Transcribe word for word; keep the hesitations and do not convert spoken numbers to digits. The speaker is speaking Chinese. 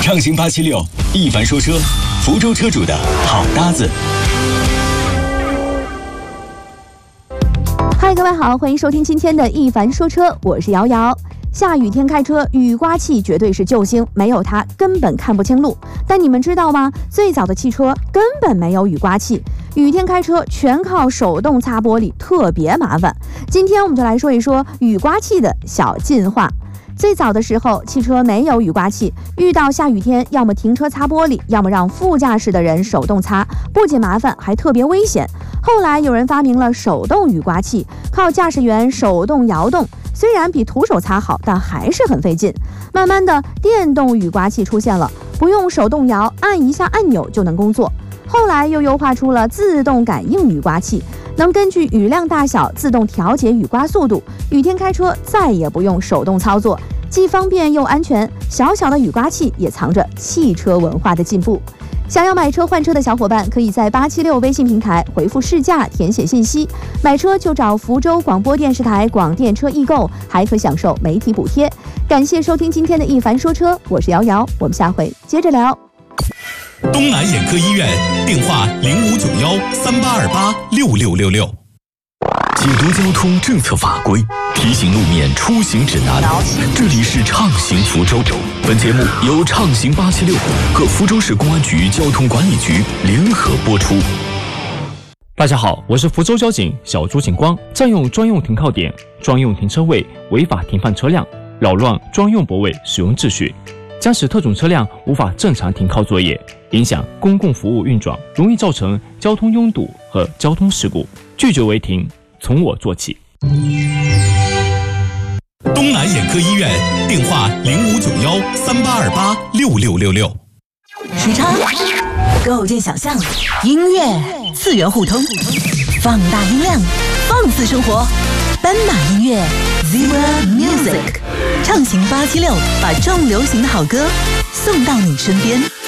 畅行八七六，一凡说车，福州车主的好搭子。 嗨，各位好，欢迎收听今天的一凡说车，我是瑶瑶。下雨天开车，雨刮器绝对是救星，没有它根本看不清路。但你们知道吗？最早的汽车根本没有雨刮器，雨天开车全靠手动擦玻璃，特别麻烦。今天我们就来说一说雨刮器的小进化。最早的时候，汽车没有雨刮器，遇到下雨天，要么停车擦玻璃，要么让副驾驶的人手动擦，不仅麻烦，还特别危险。后来有人发明了手动雨刮器，靠驾驶员手动摇动，虽然比徒手擦好，但还是很费劲。慢慢的，电动雨刮器出现了，不用手动摇，按一下按钮就能工作。后来又优化出了自动感应雨刮器，能根据雨量大小自动调节雨刮速度，雨天开车再也不用手动操作，既方便又安全。小小的雨刮器也藏着汽车文化的进步。想要买车换车的小伙伴，可以在八七六微信平台回复试驾填写信息，买车就找福州广播电视台广电车易购，还可享受媒体补贴。感谢收听今天的一凡说车，我是瑶瑶，我们下回接着聊。 东南眼科医院，电话零五九幺三八二八六六六六。解读交通政策法规，提醒路面出行指南。这里是畅行福州，本节目由畅行八七六和福州市公安局交通管理局联合播出。 大家好，我是福州交警小朱警官。占用专用停靠点、专用停车位、违法停放车辆、扰乱专用泊位使用秩序，将使特种车辆无法正常停靠作业，影响公共服务运转，容易造成交通拥堵和交通事故。拒绝违停，从我做起。 东南眼科医院，电话零五九幺三八二八六六六六。 时差构建想象，音乐次元互通，放大音量，放肆生活。斑马音乐 Zebra Music， 畅行八七六，把重流行的好歌送到你身边。